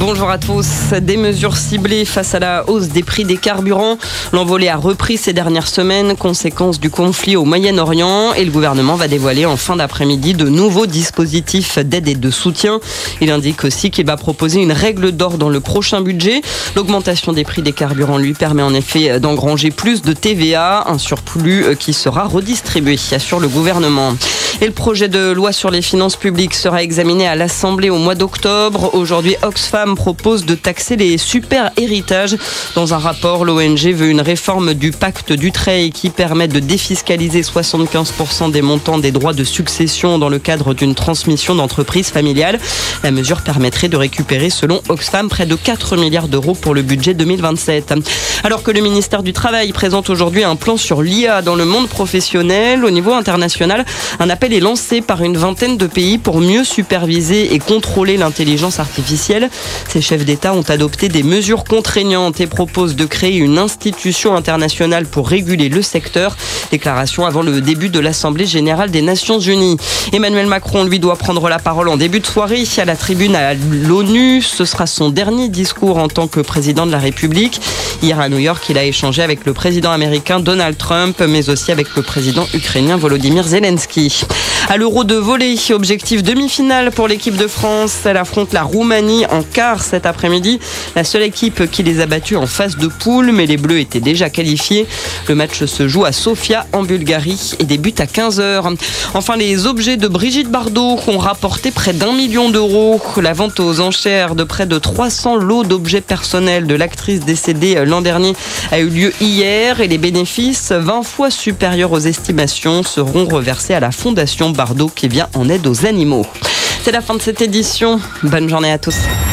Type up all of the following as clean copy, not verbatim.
Bonjour à tous. Des mesures ciblées face à la hausse des prix des carburants. L'envolée a repris ces dernières semaines, conséquence du conflit au Moyen-Orient. Et le gouvernement va dévoiler en fin d'après-midi de nouveaux dispositifs d'aide et de soutien. Il indique aussi qu'il va proposer une règle d'or dans le prochain budget. L'augmentation des prix des carburants lui permet en effet d'engranger plus de TVA, un surplus qui sera redistribué, assure le gouvernement. Et le projet de loi sur les finances publiques sera examiné à l'Assemblée au mois d'octobre. Aujourd'hui, Oxfam propose de taxer les super-héritages. Dans un rapport, l'ONG veut une réforme du pacte d'Utrecht qui permet de défiscaliser 75% des montants des droits de succession dans le cadre d'une transmission d'entreprise familiale. La mesure permettrait de récupérer, selon Oxfam, près de 4 milliards d'euros pour le budget 2027. Alors que le ministère du Travail présente aujourd'hui un plan sur l'IA dans le monde professionnel, au niveau international, un appel est lancé par une vingtaine de pays pour mieux superviser et contrôler l'intelligence artificielle. Ces chefs d'État ont adopté des mesures contraignantes et proposent de créer une institution internationale pour réguler le secteur. Déclaration avant le début de l'Assemblée générale des Nations Unies. Emmanuel Macron, lui, doit prendre la parole en début de soirée à la tribune à l'ONU. Ce sera son dernier discours en tant que président de la République. Hier à New York, il a échangé avec le président américain Donald Trump, mais aussi avec le président ukrainien Volodymyr Zelensky. À l'Euro de volley, objectif demi-finale pour l'équipe de France. Elle affronte la Roumanie en quart cet après-midi. La seule équipe qui les a battus en phase de poule, mais les Bleus étaient déjà qualifiés. Le match se joue à Sofia en Bulgarie et débute à 15h. Enfin, les objets de Brigitte Bardot ont rapporté près d'1 million d'euros. La vente aux enchères de près de 300 lots d'objets personnels de l'actrice décédée l'an dernier a eu lieu hier et les bénéfices, 20 fois supérieurs aux estimations, seront reversés à la Fondation Bardot qui vient en aide aux animaux. C'est la fin de cette édition. Bonne journée à tous.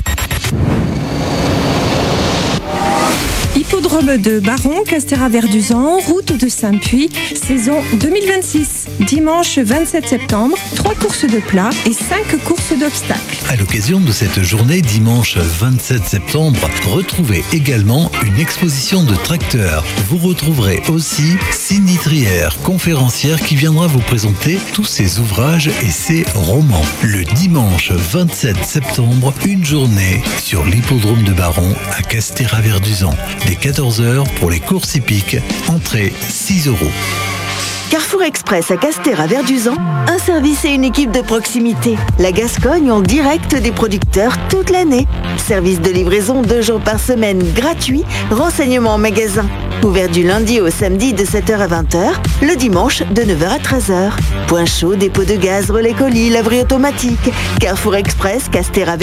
Hippodrome de Baron, Castéra-Verduzan, route de Saint-Puy, saison 2026. Dimanche 27 septembre, 3 courses de plat et 5 courses d'obstacles. À l'occasion de cette journée, dimanche 27 septembre, retrouvez également une exposition de tracteurs. Vous retrouverez aussi Cindy Trière, conférencière qui viendra vous présenter tous ses ouvrages et ses romans. Le dimanche 27 septembre, une journée sur l'hippodrome de Baron à Castéra-Verduzan. Dès 14h pour les courses hippiques, entrée 6 €. Carrefour Express à Castéra-Verduzan, un service et une équipe de proximité. La Gascogne en direct des producteurs toute l'année. Service de livraison 2 jours par semaine gratuit, renseignements en magasin. Ouvert du lundi au samedi de 7h à 20h, le dimanche de 9h à 13h. Point chaud, dépôt de gaz, relais colis, laverie automatique. Carrefour Express, Castéra-Verduzan.